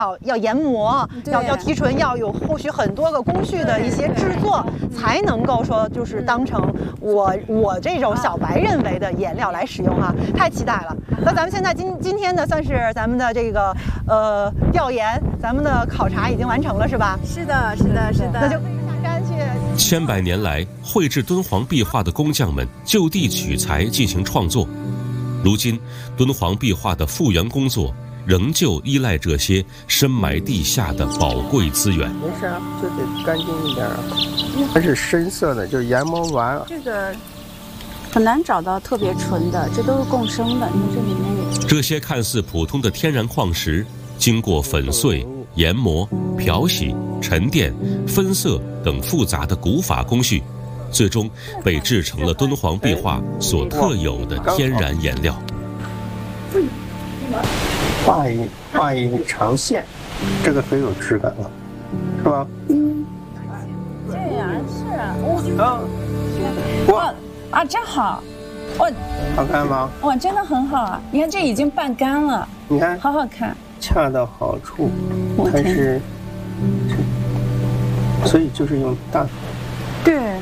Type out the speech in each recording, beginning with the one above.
要研磨，要提纯，要有后续很多个工序的一些制作，才能够说就是当成我这种小白认为的颜料来使用哈，太期待了。那咱们现在今天呢，算是咱们的这个调研，咱们的考察已经完成了，是吧？ 是的，是的，是的。 那就下山去。 千百年来，绘制敦煌壁画的工匠们就地取材进行创作，如今敦煌壁画的复原工作仍旧依赖这些深埋地下的宝贵资源。 没事啊，就得干净一点啊。它是深色的，就是研磨完。 这个很难找到特别纯的，这都是共生的。你看这里面也。 这些看似普通的天然矿石，经过粉碎、研磨、漂洗、沉淀、分色等复杂的古法工序，最终被制成了敦煌壁画所特有的天然颜料。画一长线，这个很有质感了，是吧？ 这样是啊，哇啊，真好， 好看吗？ 哇，真的很好啊！你看这已经半干了， 你看， 好好看， 恰到好处，它是，所以就是用大， 对。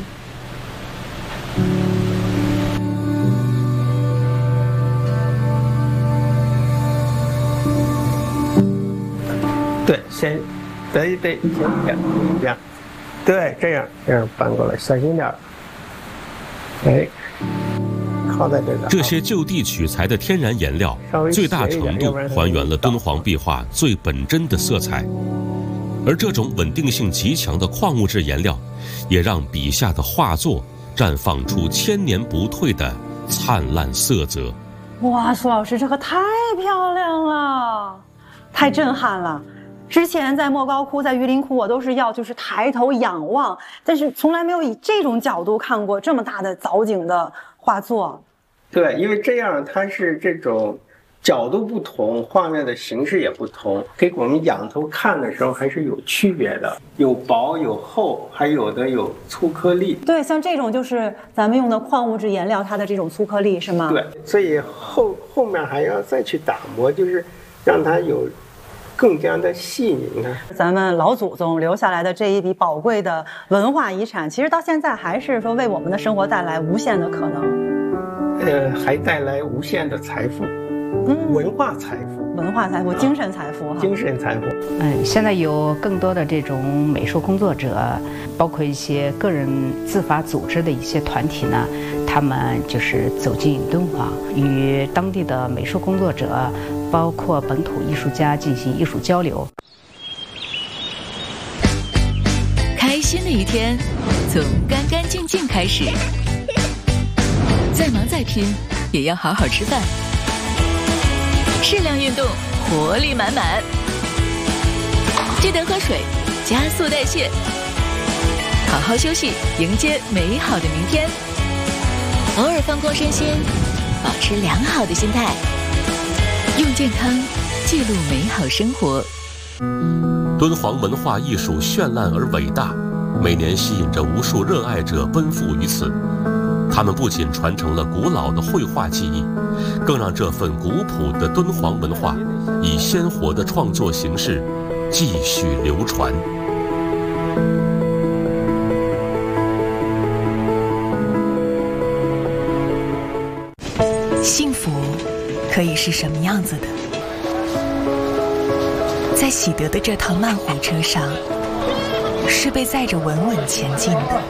对，先，对，这样，对，这样搬过来，小心点，哎，靠在这个。 这些就地取材的天然颜料，最大程度还原了敦煌壁画最本真的色彩，而这种稳定性极强的矿物质颜料，也让笔下的画作绽放出千年不退的灿烂色泽。 哇，苏老师，这个太漂亮了，太震撼了。之前在莫高窟、在榆林窟，我都是就是抬头仰望，但是从来没有以这种角度看过这么大的藻井的画作。 对，因为这样它是这种角度不同，画面的形式也不同，给我们仰头看的时候还是有区别的，有薄有厚，还有的有粗颗粒。 对，像这种就是咱们用的矿物质颜料，它的这种粗颗粒是吗？ 对，所以后面还要再去打磨，就是让它有更加的细腻呢。 咱们老祖宗留下来的这一笔宝贵的文化遗产，其实到现在还是说为我们的生活带来无限的可能， 还带来无限的财富，文化财富、精神财富精神财富。 现在有更多的这种美术工作者，包括一些个人自发组织的一些团体呢，他们就是走进敦煌，与当地的美术工作者，包括本土艺术家进行艺术交流。 开心的一天从干干净净开始，再忙再拼也要好好吃饭，适量运动，活力满满，记得喝水，加速代谢，好好休息，迎接美好的明天。偶尔放空身心，保持良好的心态，用健康记录美好生活。 敦煌文化艺术绚烂而伟大，每年吸引着无数热爱者奔赴于此。他们不仅传承了古老的绘画技艺，更让这份古朴的敦煌文化以鲜活的创作形式继续流传。 幸福可以是什么样子的？在喜得的这趟慢火车上，是被载着稳稳前进的。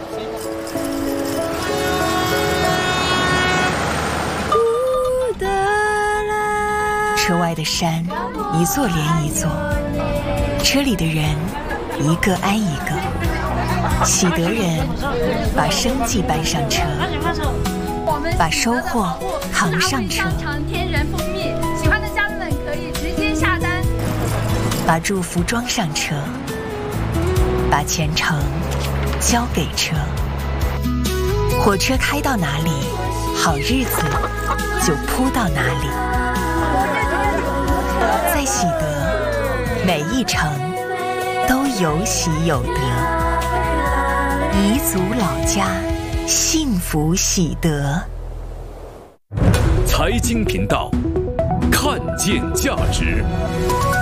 车外的山，一座连一座，车里的人，一个挨一个。喜得人把生计搬上车，把收获扛上车。 天然蜂蜜，喜欢的家人们可以直接下单。 把祝福装上车，把前程交给车。火车开到哪里，好日子就铺到哪里。在喜得，每一程都有喜有得。彝族老家，幸福喜得。 财经频道，看见价值。